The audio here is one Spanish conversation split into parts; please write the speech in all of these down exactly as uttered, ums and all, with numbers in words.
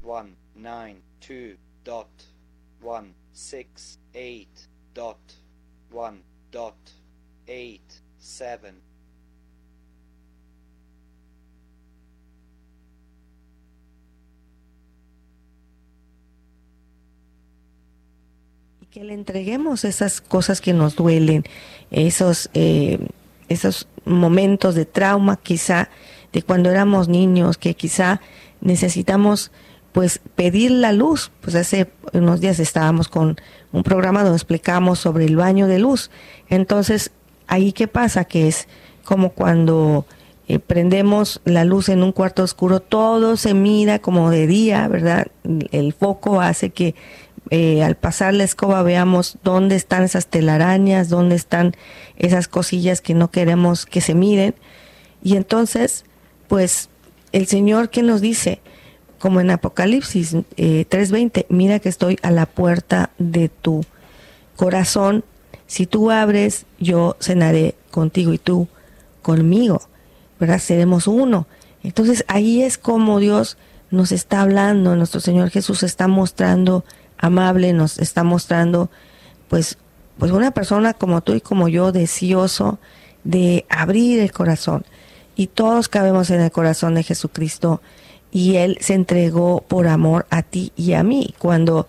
one nine two dot one six eight dot one dot eight seven. Y que le entreguemos esas cosas que nos duelen, esos, eh, esos momentos de trauma, quizá de cuando éramos niños, que quizá necesitamos pues pedir la luz. Pues hace unos días estábamos con un programa donde explicamos sobre el baño de luz. Entonces, ahí qué pasa, que es como cuando eh, prendemos la luz en un cuarto oscuro, todo se mira como de día, ¿verdad? El foco hace que eh, al pasar la escoba veamos dónde están esas telarañas, dónde están esas cosillas que no queremos que se miren. Y entonces, pues, el Señor, ¿qué nos dice? Como en Apocalipsis eh, tres veinte, mira que estoy a la puerta de tu corazón. Si tú abres, yo cenaré contigo y tú conmigo, ¿verdad? Seremos uno. Entonces ahí es como Dios nos está hablando, nuestro Señor Jesús está mostrando amable, nos está mostrando pues, pues una persona como tú y como yo, deseoso de abrir el corazón. Y todos cabemos en el corazón de Jesucristo. Y Él se entregó por amor a ti y a mí. Cuando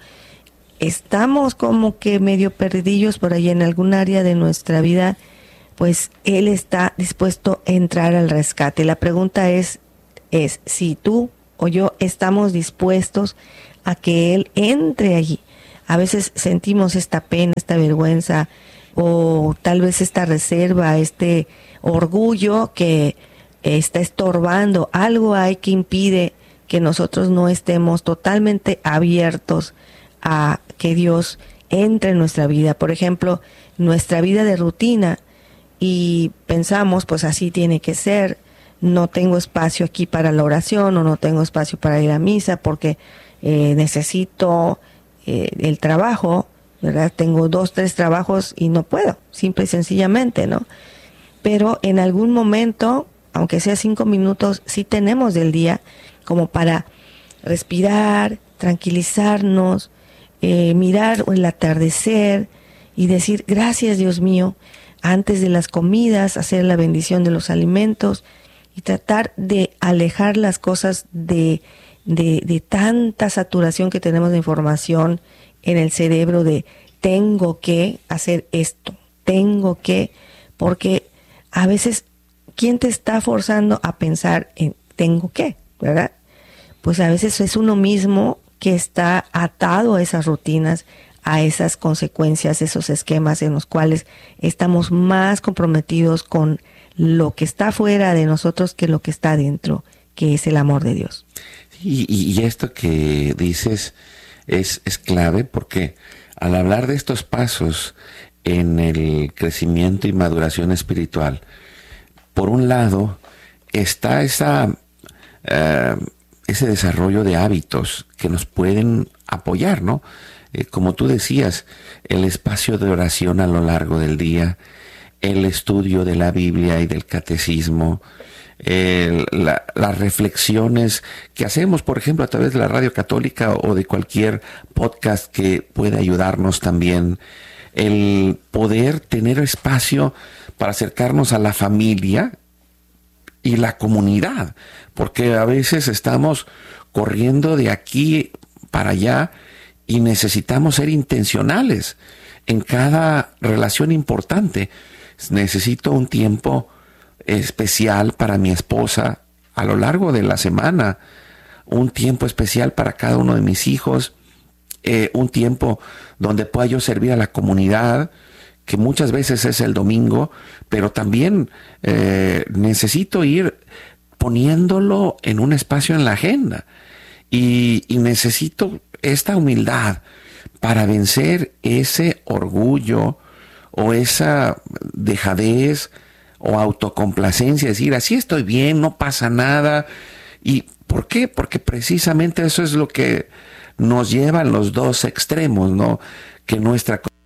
estamos como que medio perdidillos por ahí en algún área de nuestra vida, pues Él está dispuesto a entrar al rescate. La pregunta es, es si tú o yo estamos dispuestos a que Él entre allí. A veces sentimos esta pena, esta vergüenza, o tal vez esta reserva, este orgullo que está estorbando. Algo hay que impide que nosotros no estemos totalmente abiertos a que Dios entre en nuestra vida. Por ejemplo, nuestra vida de rutina, y pensamos, pues así tiene que ser, no tengo espacio aquí para la oración, o no tengo espacio para ir a misa porque eh, necesito eh, el trabajo, ¿verdad? Tengo dos, tres trabajos y no puedo, simple y sencillamente, ¿no? Pero en algún momento, aunque sea cinco minutos, sí tenemos del día como para respirar, tranquilizarnos, eh, mirar el atardecer y decir, gracias Dios mío, antes de las comidas, hacer la bendición de los alimentos y tratar de alejar las cosas de, de, de tanta saturación que tenemos de información en el cerebro de tengo que hacer esto, tengo que, porque a veces, ¿quién te está forzando a pensar en tengo que, verdad? Pues a veces es uno mismo que está atado a esas rutinas, a esas consecuencias, esos esquemas en los cuales estamos más comprometidos con lo que está fuera de nosotros que lo que está dentro, que es el amor de Dios. Y, y esto que dices es, es clave, porque al hablar de estos pasos en el crecimiento y maduración espiritual, por un lado está esa, uh, ese desarrollo de hábitos que nos pueden apoyar, ¿no? Eh, como tú decías, el espacio de oración a lo largo del día, el estudio de la Biblia y del catecismo, el, la, las reflexiones que hacemos, por ejemplo, a través de la radio católica o de cualquier podcast que pueda ayudarnos también, el poder tener espacio para acercarnos a la familia y la comunidad, porque a veces estamos corriendo de aquí para allá y necesitamos ser intencionales en cada relación importante. Necesito un tiempo especial para mi esposa a lo largo de la semana, un tiempo especial para cada uno de mis hijos, eh, un tiempo donde pueda yo servir a la comunidad, que muchas veces es el domingo, pero también eh, necesito ir poniéndolo en un espacio en la agenda. Y, y necesito esta humildad para vencer ese orgullo o esa dejadez o autocomplacencia, decir, así estoy bien, no pasa nada. ¿Y por qué? Porque precisamente eso es lo que nos lleva a los dos extremos, ¿no? Que nuestra